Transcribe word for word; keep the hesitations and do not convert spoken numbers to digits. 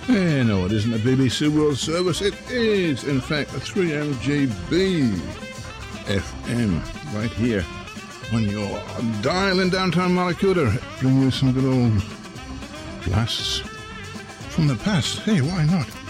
Eh, no, it isn't a B B C World Service. It is, in fact, a three M G B F M right here on your dial in downtown Malakuta. Bring you some good old blasts from the past. Hey, why not?